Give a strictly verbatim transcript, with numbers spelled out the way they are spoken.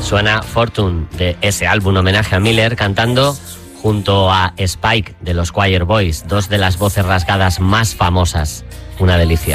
Suena Fortune de ese álbum homenaje a Miller, cantando junto a Spike de los Choir Boys, dos de las voces rasgadas más famosas. Una delicia.